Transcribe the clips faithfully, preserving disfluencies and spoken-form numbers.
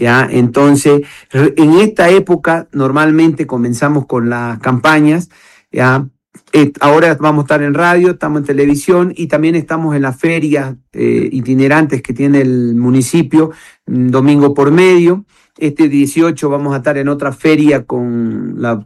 ¿ya? Entonces, en esta época normalmente comenzamos con las campañas, ¿ya? Eh, ahora vamos a estar en radio, estamos en televisión y también estamos en las ferias eh, itinerantes que tiene el municipio, domingo por medio. Este dieciocho vamos a estar en otra feria con la,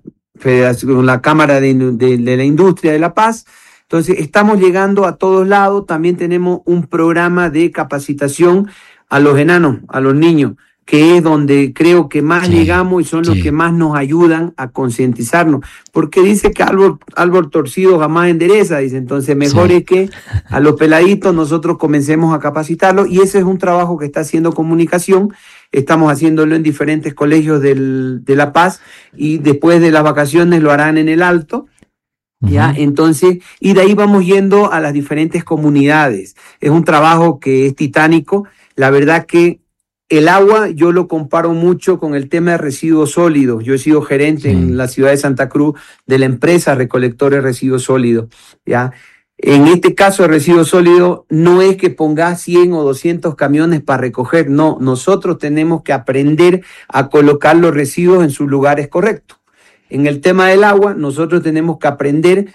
con la Cámara de, de, de la Industria de La Paz. Entonces, estamos llegando a todos lados. También tenemos un programa de capacitación a los enanos, a los niños, que es donde creo que más sí, llegamos y son sí. los que más nos ayudan a concientizarnos. Porque dice que árbol, árbol torcido jamás endereza, dice. Entonces, mejor sí. es que a los peladitos nosotros comencemos a capacitarlos, y ese es un trabajo que está haciendo comunicación. Estamos haciéndolo en diferentes colegios del, de La Paz, y después de las vacaciones lo harán en el Alto. ¿Ya? Uh-huh. Entonces, y de ahí vamos yendo a las diferentes comunidades. Es un trabajo que es titánico. La verdad que el agua yo lo comparo mucho con el tema de residuos sólidos. Yo he sido gerente sí. en la ciudad de Santa Cruz de la empresa Recolectores de Residuos Sólidos, ¿ya? En este caso de residuos sólidos no es que pongas cien o doscientos camiones para recoger, no. Nosotros tenemos que aprender a colocar los residuos en sus lugares correctos. En el tema del agua, nosotros tenemos que aprender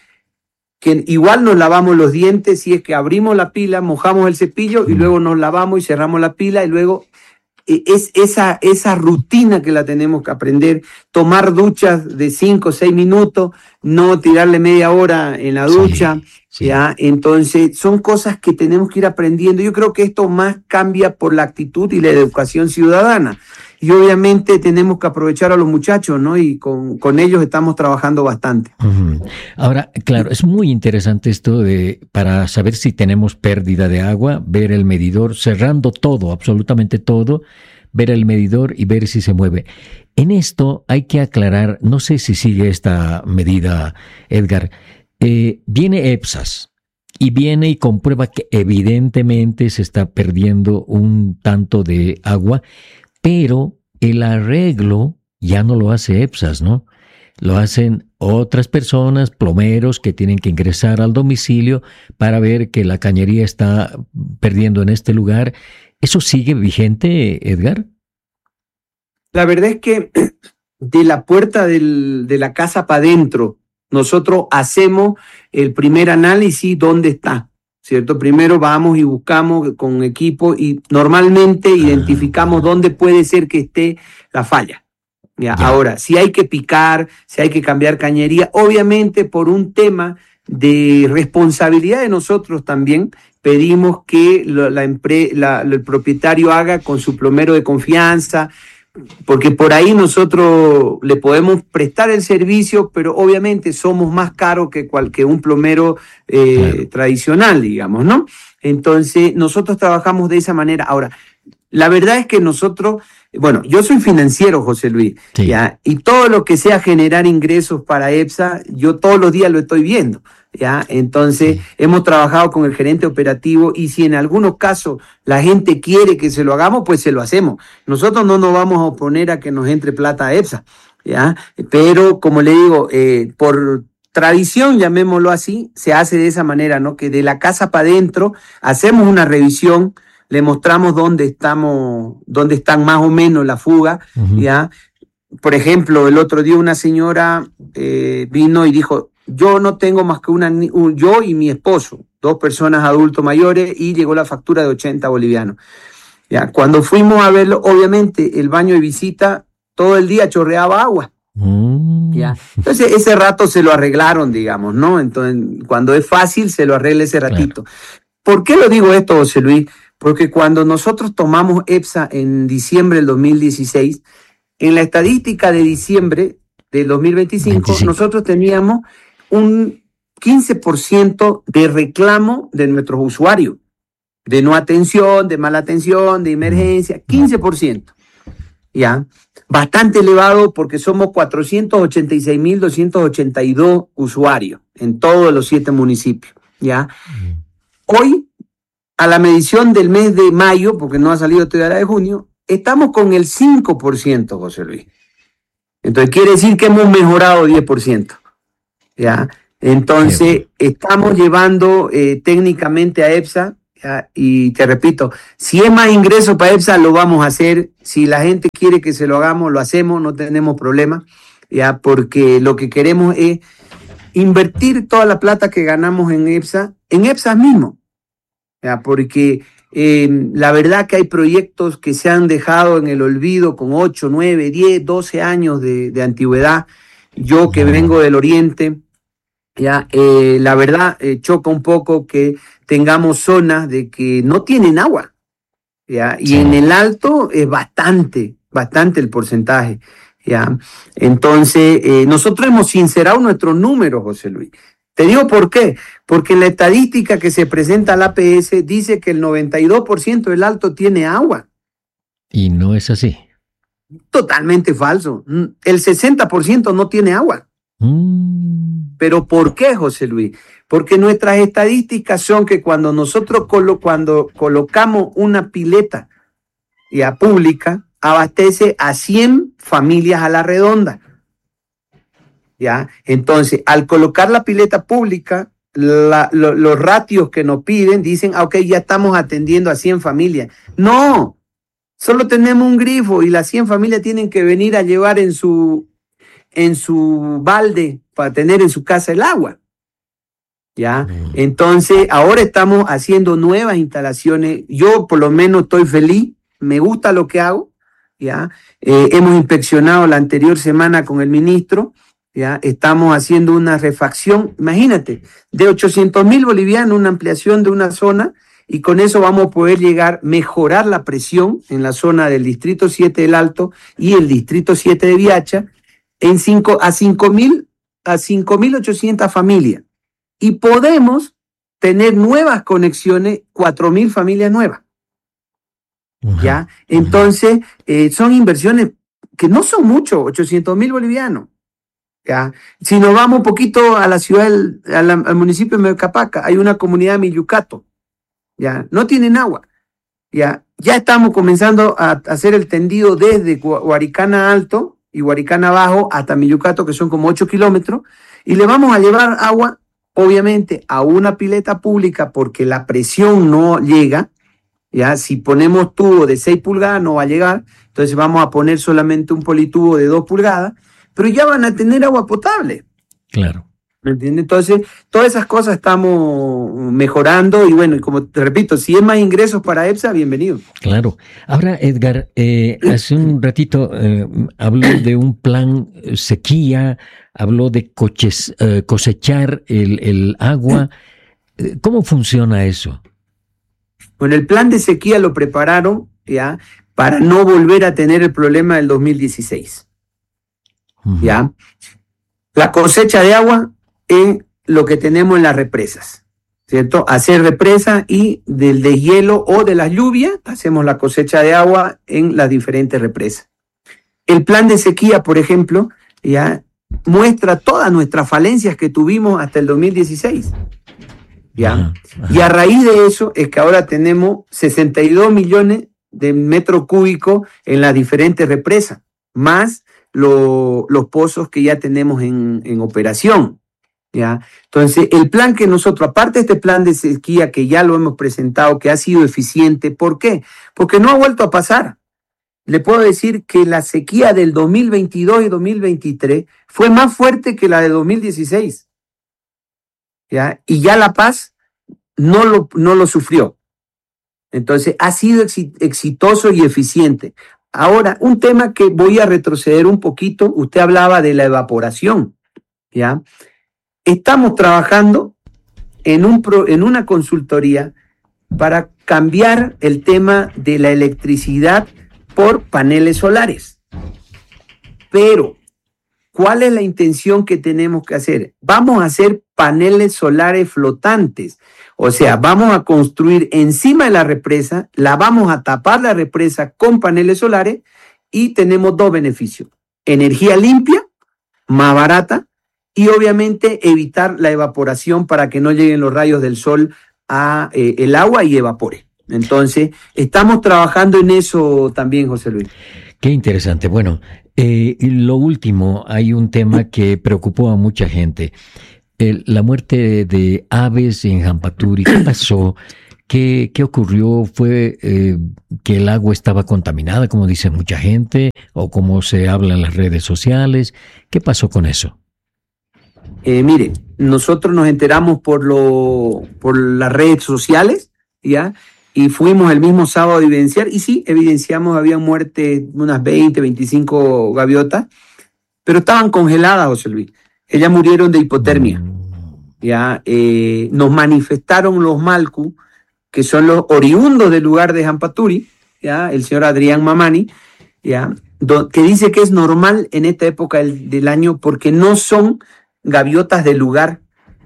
que igual nos lavamos los dientes si es que abrimos la pila, mojamos el cepillo y luego nos lavamos y cerramos la pila, y luego es esa, esa rutina que la tenemos que aprender. Tomar duchas de cinco o seis minutos, no tirarle media hora en la ducha, sí, sí. ¿ya? Entonces son cosas que tenemos que ir aprendiendo. Yo creo que esto más cambia por la actitud y la educación ciudadana. Y obviamente tenemos que aprovechar a los muchachos, ¿no? Y con, con ellos estamos trabajando bastante. Uh-huh. Ahora, claro, es muy interesante esto de, para saber si tenemos pérdida de agua, ver el medidor, cerrando todo, absolutamente todo, ver el medidor y ver si se mueve. En esto hay que aclarar, no sé si sigue esta medida, Edgar, eh, viene EPSAS y viene y comprueba que evidentemente se está perdiendo un tanto de agua, pero el arreglo ya no lo hace EPSAS, ¿no? Lo hacen otras personas, plomeros, que tienen que ingresar al domicilio para ver que la cañería está perdiendo en este lugar. ¿Eso sigue vigente, Edgar? La verdad es que de la puerta del, de la casa para adentro, nosotros hacemos el primer análisis, ¿dónde está? ¿Cierto? Primero vamos y buscamos con equipo y normalmente ah, identificamos dónde puede ser que esté la falla. ¿Ya? Ya. Ahora, si hay que picar, si hay que cambiar cañería, obviamente por un tema de responsabilidad de nosotros también, pedimos que la, la empre, la, el propietario haga con su plomero de confianza, porque por ahí nosotros le podemos prestar el servicio, pero obviamente somos más caros que cualquier un plomero eh, claro. tradicional, digamos, ¿no? Entonces, nosotros trabajamos de esa manera. Ahora, la verdad es que nosotros, bueno, yo soy financiero, José Luis, sí. ¿ya? Y todo lo que sea generar ingresos para EPSA, yo todos los días lo estoy viendo. ¿Ya? Entonces, sí. hemos trabajado con el gerente operativo, y si en algunos casos la gente quiere que se lo hagamos, pues se lo hacemos. Nosotros no nos vamos a oponer a que nos entre plata a EPSA, ¿ya? Pero, como le digo, eh, por tradición, llamémoslo así, se hace de esa manera, ¿no? Que de la casa para adentro hacemos una revisión, le mostramos dónde estamos, dónde están más o menos la fuga, uh-huh. ¿ya? Por ejemplo, el otro día una señora eh, vino y dijo: yo no tengo más que una, un, yo y mi esposo, dos personas adultos mayores, y llegó la factura de ochenta bolivianos. Ya, cuando fuimos a verlo, obviamente el baño de visita todo el día chorreaba agua. Mm. Ya. Entonces ese rato se lo arreglaron, digamos, ¿no? Entonces, cuando es fácil, se lo arregla ese ratito. Claro. ¿Por qué lo digo esto, José Luis? Porque cuando nosotros tomamos EPSA en diciembre del dos mil dieciséis, en la estadística de diciembre del dos mil veinticinco, veinticinco. Nosotros teníamos un quince por ciento de reclamo de nuestros usuarios, de no atención, de mala atención, de emergencia, quince por ciento, ¿ya? Bastante elevado porque somos cuatrocientos ochenta y seis mil doscientos ochenta y dos usuarios en todos los siete municipios, ¿ya? Hoy, a la medición del mes de mayo, porque no ha salido todavía la de junio, estamos con el cinco por ciento, José Luis. Entonces quiere decir que hemos mejorado diez por ciento. ¿Ya? Entonces, estamos llevando eh, técnicamente a EPSA ¿ya? Y te repito, si es más ingreso para EPSA, lo vamos a hacer. Si la gente quiere que se lo hagamos, lo hacemos, no tenemos problema, ya, porque lo que queremos es invertir toda la plata que ganamos en EPSA, en EPSA mismo, ya, porque eh, la verdad que hay proyectos que se han dejado en el olvido con ocho, nueve, diez, doce años de, de antigüedad. Yo que vengo del Oriente, ya, eh, la verdad eh, choca un poco que tengamos zonas de que no tienen agua, ya, y en el Alto es bastante, bastante el porcentaje, ya. Entonces, eh, nosotros hemos sincerado nuestros números, José Luis. Te digo por qué, porque la estadística que se presenta al A P S dice que el noventa y dos por ciento del Alto tiene agua. Y no es así. Totalmente falso. El sesenta por ciento no tiene agua. Mm. ¿Pero por qué, José Luis? Porque nuestras estadísticas son que cuando nosotros colo cuando colocamos una pileta ya pública, abastece a cien familias a la redonda. ¿Ya? Entonces, al colocar la pileta pública, la, lo, los ratios que nos piden dicen, ah, ok, ya estamos atendiendo a cien familias. No, solo tenemos un grifo y las cien familias tienen que venir a llevar en su, en su balde para tener en su casa el agua. ¿Ya? Entonces, ahora estamos haciendo nuevas instalaciones. Yo por lo menos estoy feliz, me gusta lo que hago. ¿Ya? Eh, hemos inspeccionado la anterior semana con el ministro. ¿Ya? Estamos haciendo una refacción, imagínate, de ochocientos mil bolivianos, una ampliación de una zona, y con eso vamos a poder llegar, mejorar la presión en la zona del Distrito siete del Alto y el Distrito siete de Viacha en cinco, a cinco mil ochocientas familias. Y podemos tener nuevas conexiones, cuatro mil familias nuevas. ¿Ya? Entonces, eh, son inversiones que no son mucho, ochocientos mil bolivianos. ¿Ya? Si nos vamos un poquito a la ciudad, del, a la, al municipio de Mecapaca, hay una comunidad de Millucato, ¿ya? No tienen agua, ¿ya? Ya estamos comenzando a, a hacer el tendido desde Huaricana Alto y Huaricana Bajo hasta Millucato, que son como ocho kilómetros, y le vamos a llevar agua, obviamente, a una pileta pública porque la presión no llega, ¿ya? Si ponemos tubo de seis pulgadas no va a llegar, entonces vamos a poner solamente un politubo de dos pulgadas, pero ya van a tener agua potable. Claro. ¿Me entiendes? Entonces, todas esas cosas estamos mejorando y bueno, y como te repito, si es más ingresos para EPSA, bienvenido. Claro. Ahora, Edgar, eh, hace un ratito eh, habló de un plan sequía, habló de coches, eh, cosechar el, el agua. ¿Cómo funciona eso? Bueno, el plan de sequía lo prepararon ya para no volver a tener el problema del dos mil dieciséis. ¿Ya? La cosecha de agua es lo que tenemos en las represas, ¿cierto? Hacer represa y del deshielo o de las lluvias hacemos la cosecha de agua en las diferentes represas. El plan de sequía, por ejemplo, ya muestra todas nuestras falencias que tuvimos hasta el dos mil dieciséis. ¿Ya? Ajá, ajá. Y a raíz de eso es que ahora tenemos sesenta y dos millones de metros cúbicos en las diferentes represas, más Lo, los pozos que ya tenemos en, en operación, ¿ya? Entonces, el plan que nosotros, aparte de este plan de sequía que ya lo hemos presentado, que ha sido eficiente, ¿por qué? Porque no ha vuelto a pasar. Le puedo decir que la sequía del dos mil veintidós y dos mil veintitrés fue más fuerte que la de dos mil dieciséis, ¿ya? Y ya La Paz no lo, no lo sufrió. Entonces, ha sido exitoso y eficiente. Ahora, un tema que voy a retroceder un poquito, usted hablaba de la evaporación, ¿ya? Estamos trabajando en, un pro, en una consultoría para cambiar el tema de la electricidad por paneles solares. Pero, ¿cuál es la intención que tenemos que hacer? Vamos a hacer paneles solares flotantes. O sea, vamos a construir encima de la represa, la vamos a tapar la represa con paneles solares y tenemos dos beneficios. Energía limpia, más barata y obviamente evitar la evaporación para que no lleguen los rayos del sol a eh, el agua y evapore. Entonces, estamos trabajando en eso también, José Luis. Qué interesante. Bueno, eh, lo último, hay un tema que preocupó a mucha gente. El, la muerte de aves en Jampaturi. ¿Qué pasó? ¿Qué, qué ocurrió? ¿Fue eh, que el agua estaba contaminada, como dice mucha gente, o como se habla en las redes sociales? ¿Qué pasó con eso? Eh, mire, nosotros nos enteramos por, lo, por las redes sociales, ¿ya? Y fuimos el mismo sábado a evidenciar, y sí, evidenciamos, había muerte unas veinte, veinticinco gaviotas, pero estaban congeladas, José Luis. Ellas murieron de hipotermia. ¿Ya? Eh, nos manifestaron los Malcu, que son los oriundos del lugar de Jampaturi, ¿ya? El señor Adrián Mamani, ¿ya? Do, que dice que es normal en esta época del, del año porque no son gaviotas del lugar,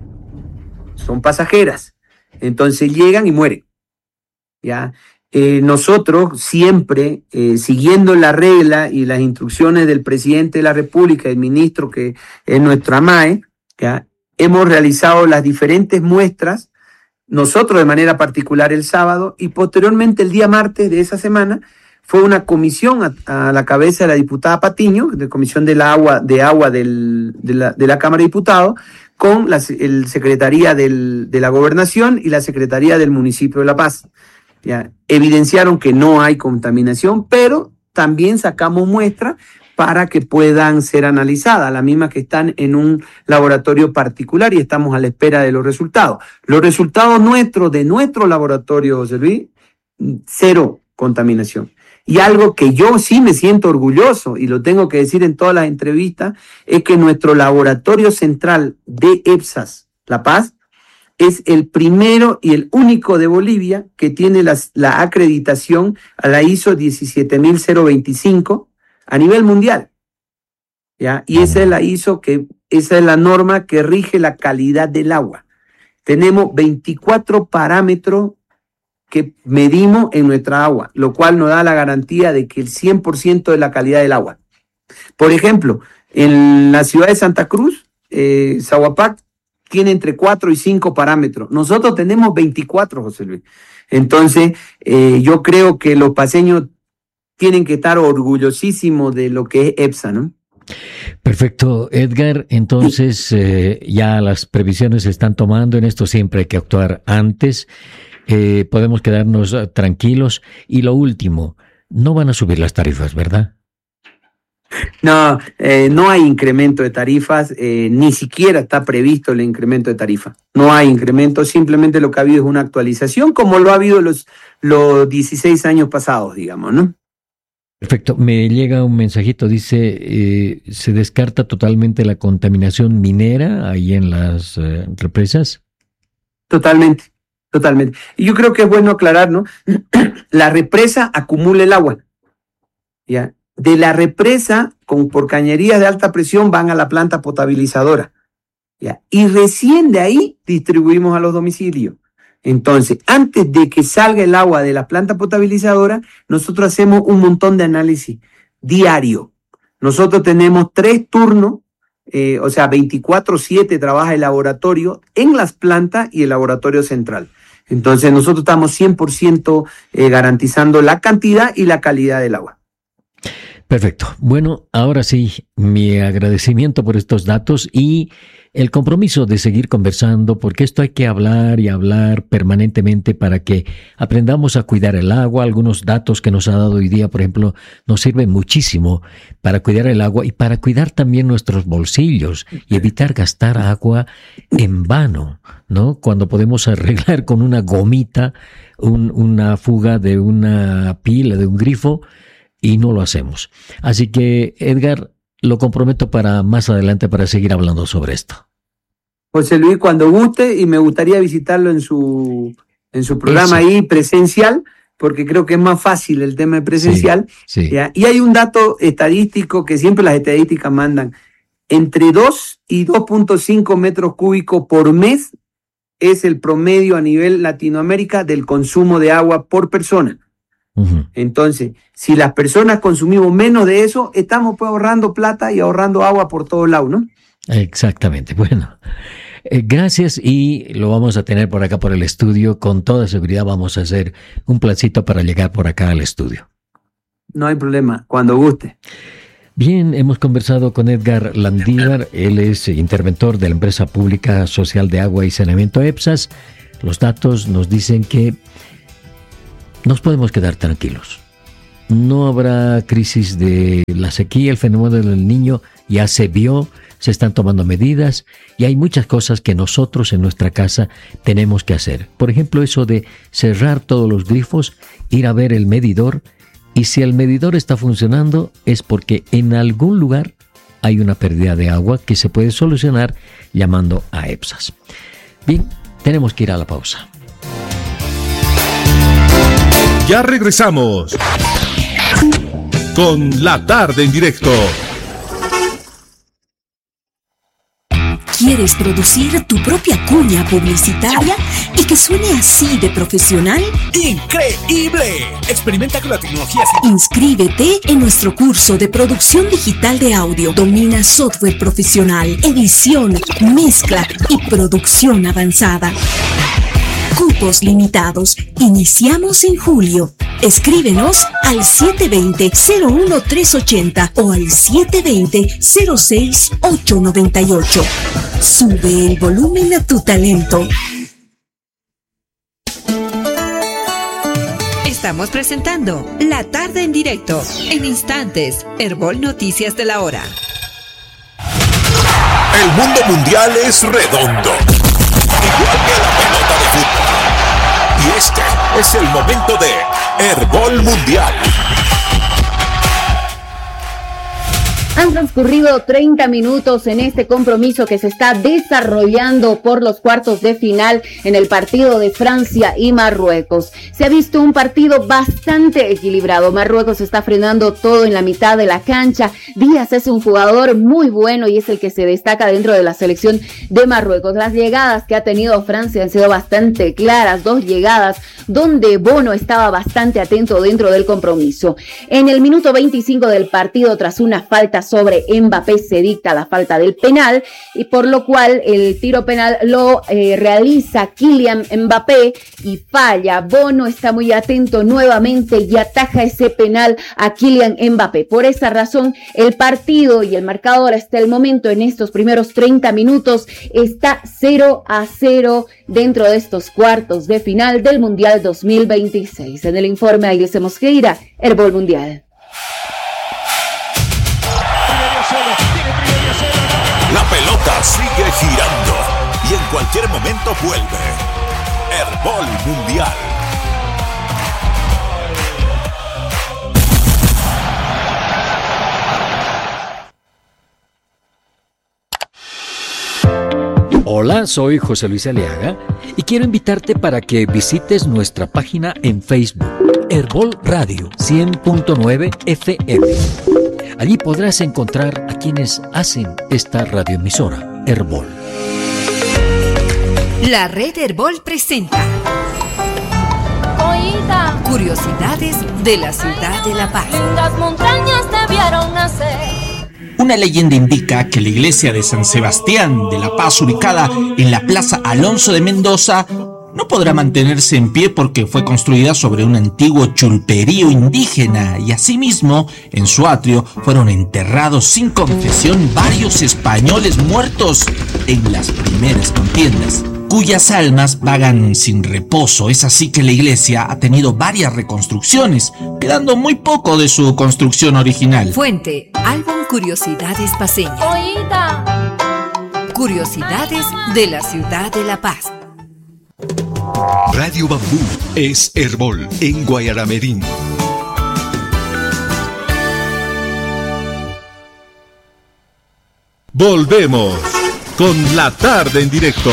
son pasajeras. Entonces llegan y mueren. ¿Ya? Eh, nosotros siempre, eh, siguiendo la regla y las instrucciones del presidente de la República, el ministro que es nuestro A M A E, ¿ya? Hemos realizado las diferentes muestras, nosotros de manera particular el sábado, y posteriormente el día martes de esa semana fue una comisión a, a la cabeza de la diputada Patiño, de Comisión de, la agua, de Agua del, de, la, de la Cámara de Diputados, con la el Secretaría del, de la Gobernación y la Secretaría del Municipio de La Paz. Ya, evidenciaron que no hay contaminación, pero también sacamos muestras para que puedan ser analizadas, las mismas que están en un laboratorio particular y estamos a la espera de los resultados. Los resultados nuestros, de nuestro laboratorio, José Luis, cero contaminación. Y algo que yo sí me siento orgulloso, y lo tengo que decir en todas las entrevistas, es que nuestro laboratorio central de EPSAS La Paz es el primero y el único de Bolivia que tiene las, la acreditación a la ISO diecisiete mil veinticinco a nivel mundial. ¿Ya? Y esa es la ISO, que esa es la norma que rige la calidad del agua. Tenemos veinticuatro parámetros que medimos en nuestra agua, lo cual nos da la garantía de que el cien por ciento de la calidad del agua. Por ejemplo, en la ciudad de Santa Cruz, eh, Zahuapac, tiene entre cuatro y cinco parámetros. Nosotros tenemos veinticuatro, José Luis. Entonces, eh, yo creo que los paseños tienen que estar orgullosísimos de lo que es EPSA, ¿no? Perfecto, Edgar. Entonces, eh, ya las previsiones se están tomando. En esto siempre hay que actuar antes. Eh, podemos quedarnos uh, tranquilos. Y lo último, no van a subir las tarifas, ¿verdad? No, eh, no hay incremento de tarifas, eh, ni siquiera está previsto el incremento de tarifa. No hay incremento, simplemente lo que ha habido es una actualización, como lo ha habido los, los dieciséis años pasados, digamos, ¿no? Perfecto. Me llega un mensajito, dice, eh, ¿se descarta totalmente la contaminación minera ahí en las eh, represas? Totalmente, totalmente. Y yo creo que es bueno aclarar, ¿no? La represa acumula el agua, ¿ya? De la represa, con, por cañerías de alta presión, van a la planta potabilizadora, ¿ya? Y recién de ahí distribuimos a los domicilios. Entonces, antes de que salga el agua de la planta potabilizadora, nosotros hacemos un montón de análisis diario. Nosotros tenemos tres turnos, eh, o sea, veinticuatro siete trabaja el laboratorio en las plantas y el laboratorio central. Entonces, nosotros estamos cien por ciento eh, garantizando la cantidad y la calidad del agua. Perfecto. Bueno, ahora sí, mi agradecimiento por estos datos y el compromiso de seguir conversando, porque esto hay que hablar y hablar permanentemente para que aprendamos a cuidar el agua. Algunos datos que nos ha dado hoy día, por ejemplo, nos sirven muchísimo para cuidar el agua y para cuidar también nuestros bolsillos y evitar gastar agua en vano, ¿no? Cuando podemos arreglar con una gomita un, una fuga de una pila, de un grifo, y no lo hacemos. Así que, Edgar, lo comprometo para más adelante para seguir hablando sobre esto. José Luis, cuando guste, y me gustaría visitarlo en su, en su programa Eso. ahí presencial, porque creo que es más fácil el tema de presencial. Sí, sí. ¿Ya? Y hay un dato estadístico que siempre las estadísticas mandan. Entre dos y dos punto cinco metros cúbicos por mes es el promedio a nivel Latinoamérica del consumo de agua por persona. Uh-huh. Entonces, si las personas consumimos menos de eso, estamos pues ahorrando plata y ahorrando agua por todos lados, ¿no? Exactamente. Bueno, eh, gracias, y lo vamos a tener por acá por el estudio. Con toda seguridad vamos a hacer un plancito para llegar por acá al estudio. No hay problema, cuando guste. Bien, hemos conversado con Edgar Landívar. Él es interventor de la empresa pública social de agua y saneamiento EPSAS. los datos nos dicen que nos podemos quedar tranquilos. No habrá crisis de la sequía, el fenómeno del Niño ya se vio, se están tomando medidas y hay muchas cosas que nosotros en nuestra casa tenemos que hacer. Por ejemplo, eso de cerrar todos los grifos, ir a ver el medidor, y si el medidor está funcionando es porque en algún lugar hay una pérdida de agua que se puede solucionar llamando a EPSAS. Bien, tenemos que ir a la pausa. Ya regresamos con La Tarde en Directo. ¿Quieres producir tu propia cuña publicitaria y que suene así de profesional? ¡Increíble! Experimenta con la tecnología. Inscríbete en nuestro curso de producción digital de audio. Domina software profesional, edición, mezcla y producción avanzada. Cupos limitados. Iniciamos en julio. Escríbenos al siete dos cero, cero uno tres ocho cero o al siete dos cero, cero seis ocho nueve ocho. Sube el volumen a tu talento. Estamos presentando La Tarde en Directo. En instantes, Herbol Noticias de la Hora. El mundo mundial es redondo, igual que la pelota de fútbol. Y este es el momento de Herbol Mundial. Han transcurrido treinta minutos en este compromiso que se está desarrollando por los cuartos de final en el partido de Francia y Marruecos. Se ha visto un partido bastante equilibrado. Marruecos está frenando todo en la mitad de la cancha. Díaz es un jugador muy bueno y es el que se destaca dentro de la selección de Marruecos. Las llegadas que ha tenido Francia han sido bastante claras. Dos llegadas donde Bono estaba bastante atento dentro del compromiso. En el minuto veinticinco del partido, tras una falta sobre Mbappé, se dicta la falta del penal y por lo cual el tiro penal lo eh, realiza Kylian Mbappé y falla. Bono está muy atento nuevamente y ataja ese penal a Kylian Mbappé. Por esa razón el partido y el marcador hasta el momento en estos primeros treinta minutos está cero a cero dentro de estos cuartos de final del Mundial dos mil veintiséis. En el informe Ailese Mosqueira, Herbol Mundial. La pelota sigue girando y en cualquier momento vuelve. Herbol Mundial. Hola, soy José Luis Aliaga y quiero invitarte para que visites nuestra página en Facebook, Herbol Radio cien punto nueve F M. Allí podrás encontrar a quienes hacen esta radioemisora, Herbol. La red Herbol presenta Oída. Curiosidades de la ciudad de La Paz. Las montañas te vieron nacer. Una leyenda indica que la iglesia de San Sebastián de La Paz, ubicada en la Plaza Alonso de Mendoza, no podrá mantenerse en pie porque fue construida sobre un antiguo chulperío indígena y asimismo en su atrio fueron enterrados sin confesión varios españoles muertos en las primeras contiendas, cuyas almas vagan sin reposo. Es así que la iglesia ha tenido varias reconstrucciones, quedando muy poco de su construcción original. Fuente, álbum Curiosidades Paceñas. Oída. Curiosidades de la ciudad de La Paz. Radio Bambú es Herbol en Guayaramerín. Volvemos con La Tarde en Directo.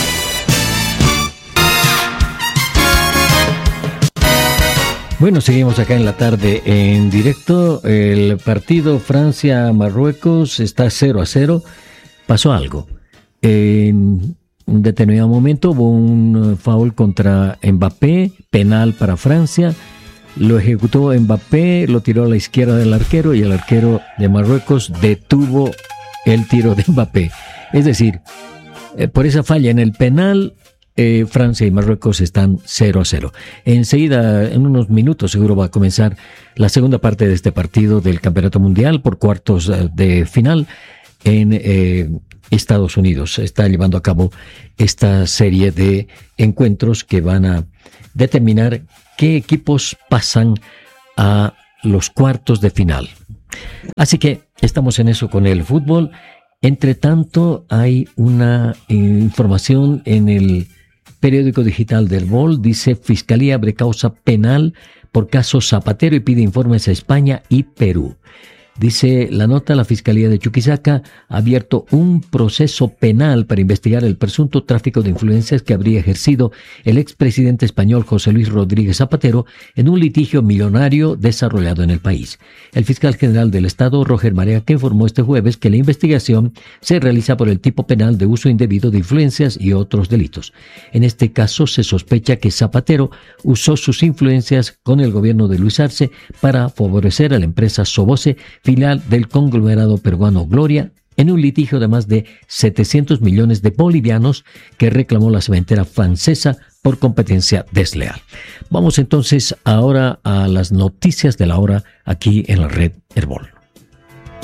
Bueno, seguimos acá en La Tarde en Directo. El partido Francia-Marruecos está cero a cero. Pasó algo. En un determinado momento hubo un foul contra Mbappé, penal para Francia. Lo ejecutó Mbappé, lo tiró a la izquierda del arquero y el arquero de Marruecos detuvo el tiro de Mbappé. Es decir, eh, por esa falla en el penal, eh, Francia y Marruecos están cero a cero. Enseguida, en unos minutos seguro va a comenzar la segunda parte de este partido del Campeonato Mundial por cuartos de final. en eh, Estados Unidos. Está llevando a cabo esta serie de encuentros que van a determinar qué equipos pasan a los cuartos de final. Así que estamos en eso con el fútbol. Entre tanto, hay una eh, información en el periódico digital del Bol. Dice: Fiscalía abre causa penal por caso Zapatero y pide informes a España y Perú. Dice la nota: la Fiscalía de Chuquisaca ha abierto un proceso penal para investigar el presunto tráfico de influencias que habría ejercido el expresidente español José Luis Rodríguez Zapatero en un litigio millonario desarrollado en el país. El fiscal general del Estado, Roger Marea, que informó este jueves que la investigación se realiza por el tipo penal de uso indebido de influencias y otros delitos. En este caso se sospecha que Zapatero usó sus influencias con el gobierno de Luis Arce para favorecer a la empresa Soboce, filial del conglomerado peruano Gloria, en un litigio de más de setecientos millones de bolivianos que reclamó la cementera francesa por competencia desleal. Vamos entonces ahora a las noticias de la hora aquí en la red Herbol.